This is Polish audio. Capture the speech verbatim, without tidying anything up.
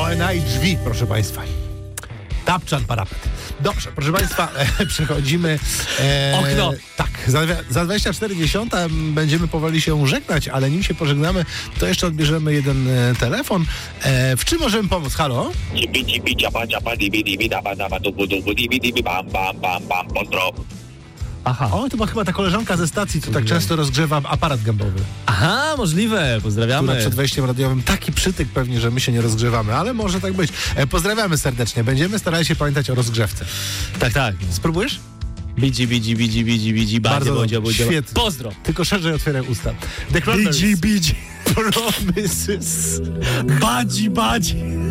O N I drzwi, proszę Państwa. Tapczan parapet. Dobrze, proszę Państwa, e, przechodzimy... E, Okno. Tak, za, za dwadzieścia cztery dziesiąta będziemy powoli się żegnać, ale nim się pożegnamy, to jeszcze odbierzemy jeden e, telefon. E, w czym możemy pomóc? Halo? Cipi, cipi, ciapa, ciapa, dibi, dibi, daba, daba, dubu, dubu, dibi, dibi, bam, bam, bam, bam, pozdro. Aha. O, to była chyba ta koleżanka ze stacji, co tak często rozgrzewa aparat gębowy. Aha, możliwe, Która pozdrawiamy. przed wejściem radiowym taki przytyk pewnie, że my się nie rozgrzewamy, ale może tak być. E, pozdrawiamy serdecznie. Będziemy starali się pamiętać o rozgrzewce. Tak, tak. Spróbujesz? Bidzi, bidzi, bidzi, bidzi, bidzi, Bardzo badzie, bodzio, dobrze, bodzio. świetnie. Pozdro. Tylko szerzej otwieraj usta. The Cranberries. bidzi. Promises. Badzi, badzi.